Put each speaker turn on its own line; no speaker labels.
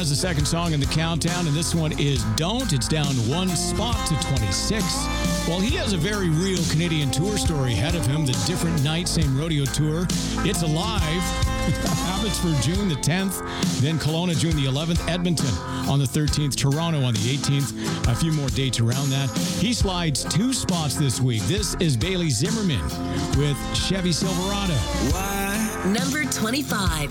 has the second song in the countdown, and this one is Don't. It's down one spot to 26. Well, he has a very real Canadian tour story ahead of him. The Different Night, Same Rodeo Tour. It's Alive. Happens for June the 10th. Then Kelowna, June the 11th. Edmonton on the 13th. Toronto on the 18th. A few more dates around that. He slides 2 spots this week. This is Bailey Zimmerman with Chevy Silverado.
Why?
Number 25.